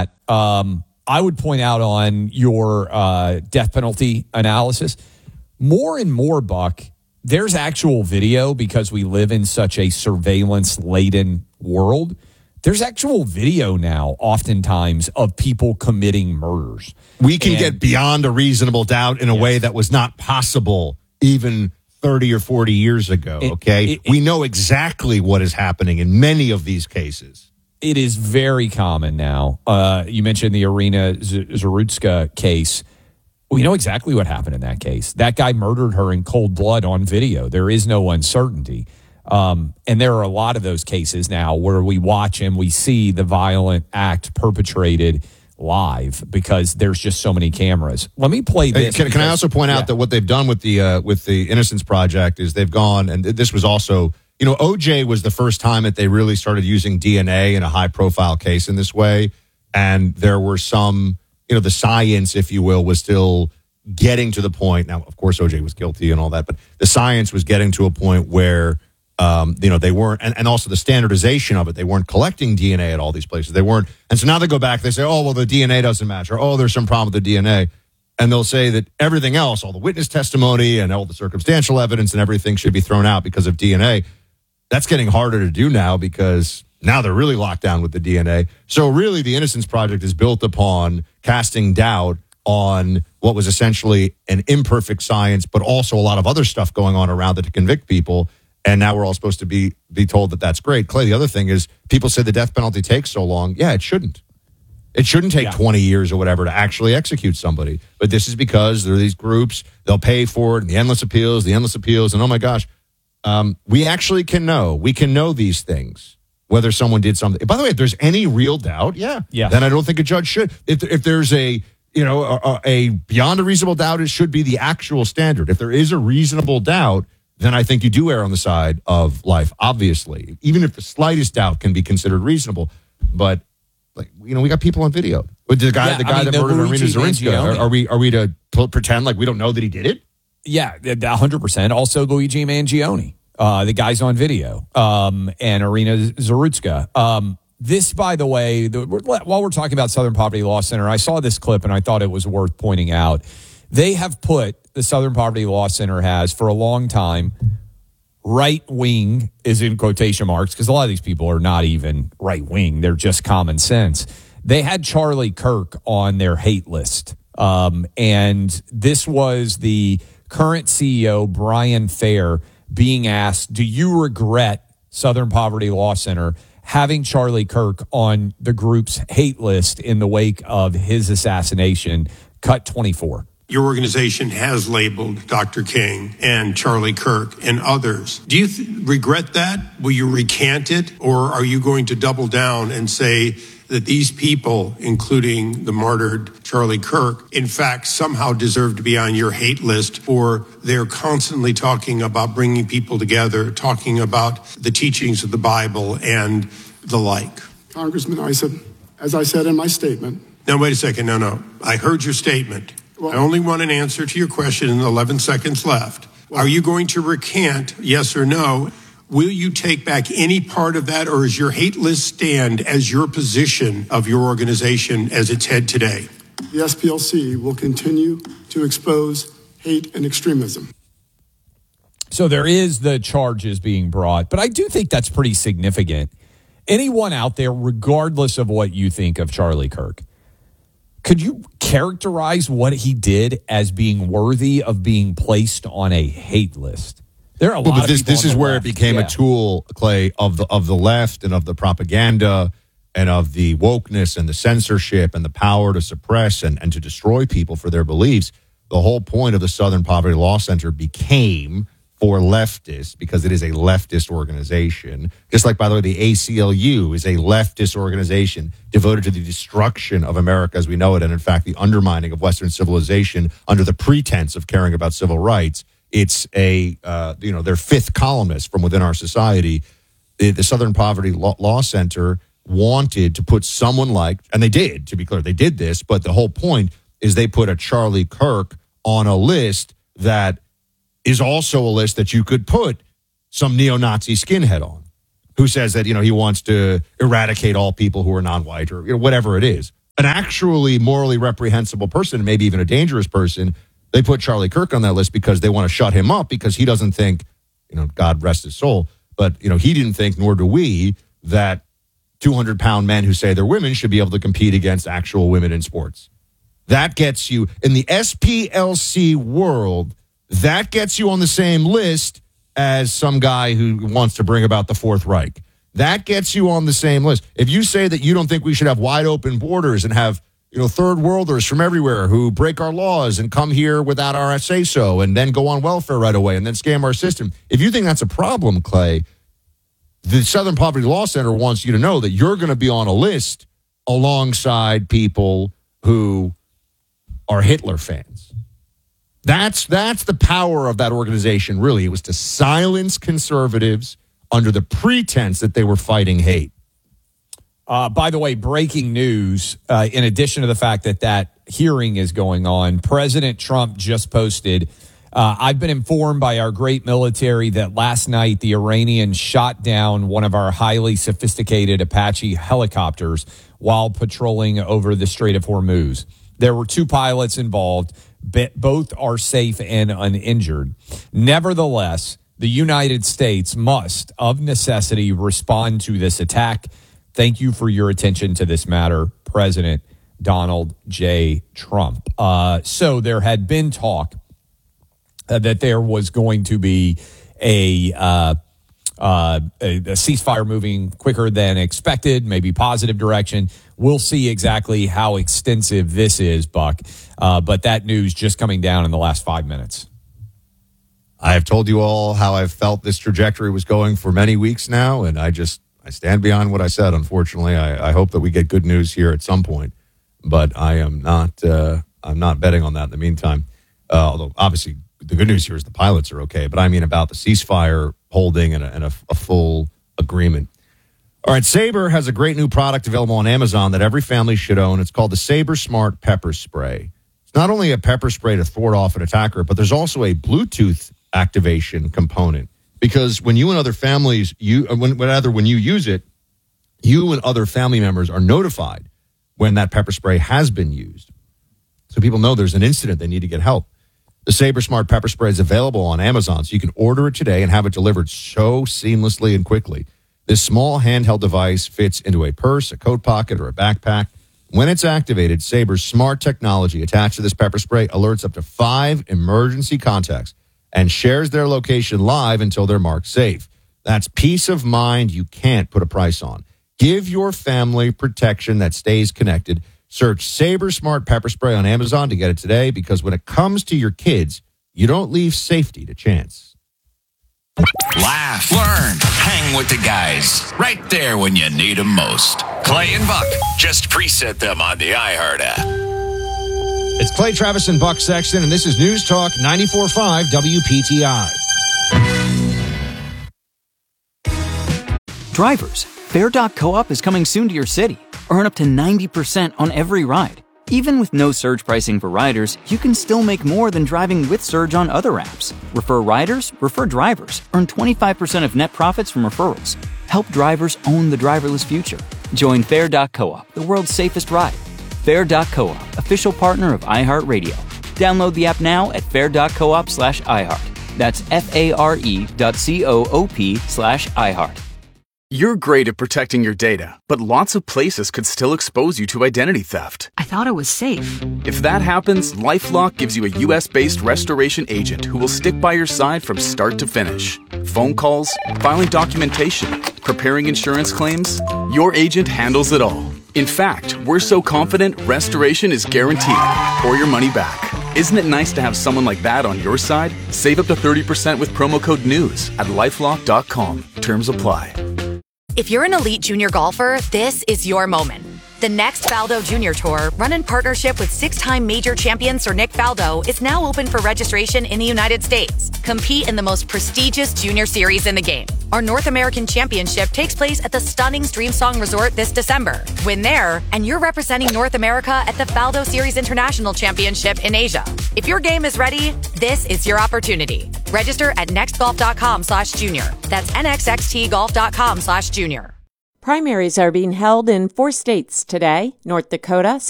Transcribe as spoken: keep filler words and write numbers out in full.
that. Um, I would point out on your uh, death penalty analysis, more and more, Buck, there's actual video because we live in such a surveillance-laden world. There's actual video now, oftentimes, of people committing murders. We can and, get beyond a reasonable doubt in a yes. way that was not possible even thirty or forty years ago, it, okay? It, it, we know exactly what is happening in many of these cases. It is very common now. Uh, you mentioned the Irina Zarutska case. We know exactly what happened in that case. That guy murdered her in cold blood on video. There is no uncertainty. Um, and there are a lot of those cases now where we watch and we see the violent act perpetrated live because there's just so many cameras. Let me play this. Hey, can, because, can I also point out yeah. that what they've done with the uh, with the Innocence Project is they've gone, and this was also... You know, O J was the first time that they really started using D N A in a high-profile case in this way, and there were some, you know, the science, if you will, was still getting to the point. Now, of course, O J was guilty and all that, but the science was getting to a point where, um, you know, they weren't, and, and also the standardization of it, they weren't collecting D N A at all these places. They weren't, and so now they go back, they say, oh, well, the D N A doesn't match, or, oh, there's some problem with the D N A. And they'll say that everything else, all the witness testimony and all the circumstantial evidence and everything should be thrown out because of D N A. That's getting harder to do now because now they're really locked down with the D N A. So really the Innocence Project is built upon casting doubt on what was essentially an imperfect science, but also a lot of other stuff going on around it to convict people. And now we're all supposed to be be told that that's great. Clay, the other thing is people say the death penalty takes so long. Yeah, it shouldn't. It shouldn't take yeah. twenty years or whatever to actually execute somebody. But this is because there are these groups, they'll pay for it, and the endless appeals, the endless appeals, and oh my gosh, Um, we actually can know. We can know these things, whether someone did something. By the way, if there's any real doubt, yeah, yeah. then I don't think a judge should. If if there's a, you know, a, a beyond a reasonable doubt, it should be the actual standard. If there is a reasonable doubt, then I think you do err on the side of life, obviously. Even if the slightest doubt can be considered reasonable. But, like, you know, we got people on video. But the guy, yeah, the guy I mean, that murdered Luigi Irina Zarutska, are, are, we, are we to pretend like we don't know that he did it? Yeah, one hundred percent. Also, Luigi Mangione, uh, the guy's on video, um, and Irina Zarutska. Um, this, by the way, the, while we're talking about Southern Poverty Law Center, I saw this clip and I thought it was worth pointing out. They have put, the Southern Poverty Law Center has, for a long time, right wing is in quotation marks, because a lot of these people are not even right wing. They're just common sense. They had Charlie Kirk on their hate list. Um, and this was the current C E O, Brian Fair, being asked, do you regret Southern Poverty Law Center having Charlie Kirk on the group's hate list in the wake of his assassination? Cut twenty-four. Your organization has labeled Doctor King and Charlie Kirk and others. Do you th- regret that? Will you recant it? Or are you going to double down and say that these people, including the martyred Charlie Kirk, in fact, somehow deserve to be on your hate list, or they're constantly talking about bringing people together, talking about the teachings of the Bible and the like? Congressman Issa, as I said in my statement. Now, wait a second. No, no. I heard your statement. Well, I only want an answer to your question in the eleven seconds left. Well, are you going to recant, yes or no? Will you take back any part of that, or is your hate list stand as your position of your organization as its head today? The S P L C will continue to expose hate and extremism. So there is the charges being brought, but I do think that's pretty significant. Anyone out there, regardless of what you think of Charlie Kirk, could you characterize what he did as being worthy of being placed on a hate list? There are a well, lot but of this people this on is the where left. it became yeah. a tool, Clay, of the of the left and of the propaganda and of the wokeness and the censorship and the power to suppress and, and to destroy people for their beliefs. The whole point of the Southern Poverty Law Center became for leftists, because it is a leftist organization. Just like, by the way, the A C L U is a leftist organization devoted to the destruction of America as we know it, and in fact, the undermining of Western civilization under the pretense of caring about civil rights. It's a, uh, you know, their fifth columnist from within our society. The, the Southern Poverty Law, Law Center wanted to put someone like, and they did, to be clear, they did this, but the whole point is they put a Charlie Kirk on a list that is also a list that you could put some neo-Nazi skinhead on, who says that, you know, he wants to eradicate all people who are non-white, or, you know, whatever it is. an actually morally reprehensible person, maybe even a dangerous person, they put Charlie Kirk on that list because they want to shut him up because he doesn't think, you know, God rest his soul, but, you know, he didn't think, nor do we, that two hundred pound men who say they're women should be able to compete against actual women in sports. That gets you, in the S P L C world, that gets you on the same list as some guy who wants to bring about the Fourth Reich. That gets you on the same list. If you say that you don't think we should have wide open borders and have, you know, third worlders from everywhere who break our laws and come here without our say-so and then go on welfare right away and then scam our system, if you think that's a problem, Clay, the Southern Poverty Law Center wants you to know that you're going to be on a list alongside people who are Hitler fans. That's that's the power of that organization, really. It was to silence conservatives under the pretense that they were fighting hate. Uh, by the way, breaking news, uh, in addition to the fact that that hearing is going on, President Trump just posted, uh, I've been informed by our great military that last night the Iranians shot down one of our highly sophisticated Apache helicopters while patrolling over the Strait of Hormuz. There were two pilots involved. Both are safe and uninjured. Nevertheless, the United States must, of necessity, respond to this attack. Thank you for your attention to this matter, President Donald J. Trump. Uh, so there had been talk uh, that there was going to be a, uh, uh, a, a ceasefire moving quicker than expected, maybe positive direction. We'll see exactly how extensive this is, Buck. Uh, but that news just coming down in the last five minutes. I have told you all how I've felt this trajectory was going for many weeks now, and I just I stand behind what I said. Unfortunately, I, I hope that we get good news here at some point, but I am not. Uh, I'm not betting on that in the meantime. Uh, although obviously the good news here is the pilots are okay, but I mean about the ceasefire holding and a, and a, a full agreement. All right, Sabre has a great new product available on Amazon that every family should own. It's called the Sabre Smart Pepper Spray. It's not only a pepper spray to thwart off an attacker, but there's also a Bluetooth activation component. Because when you and other families, you when rather when you use it, you and other family members are notified when that pepper spray has been used. So people know there's an incident, they need to get help. The Sabre Smart Pepper Spray is available on Amazon, so you can order it today and have it delivered so seamlessly and quickly. This small handheld device fits into a purse, a coat pocket, or a backpack. When it's activated, Sabre's smart technology attached to this pepper spray alerts up to five emergency contacts and shares their location live until they're marked safe. That's peace of mind you can't put a price on. Give your family protection that stays connected. Search Sabre Smart Pepper Spray on Amazon to get it today, because when it comes to your kids, you don't leave safety to chance. Laugh, learn, hang with the guys. Right there when you need them most. Clay and Buck, just preset them on the iHeart app. It's Clay Travis and Buck Sexton, and this is News Talk ninety-four point five W P T I. Drivers, Fair dot co-op is coming soon to your city. Earn up to ninety percent on every ride. Even with no surge pricing for riders, you can still make more than driving with surge on other apps. Refer riders, refer drivers. Earn twenty-five percent of net profits from referrals. Help drivers own the driverless future. Join Fair dot co-op, the world's safest ride. Fair dot co-op, official partner of iHeartRadio. Download the app now at fair dot coop slash iHeart. That's F-A-R-E dot C-O-O-P slash iHeart. You're great at protecting your data, but lots of places could still expose you to identity theft. I thought it was safe. If that happens, LifeLock gives you a U S-based restoration agent who will stick by your side from start to finish. Phone calls, filing documentation, preparing insurance claims, your agent handles it all. In fact, we're so confident restoration is guaranteed or your money back. Isn't it nice to have someone like that on your side? Save up to thirty percent with promo code NEWS at lifelock dot com. Terms apply. If you're an elite junior golfer, this is your moment. The next Faldo Junior Tour, run in partnership with six-time major champion Sir Nick Faldo, is now open for registration in the United States. Compete in the most prestigious junior series in the game. Our North American Championship takes place at the stunning Streamsong Resort this December. Win there, and you're representing North America at the Faldo Series International Championship in Asia. If your game is ready, this is your opportunity. Register at nextgolf.com slash junior. That's nxxtgolf.com slash junior. Primaries are being held in four states today: North Dakota,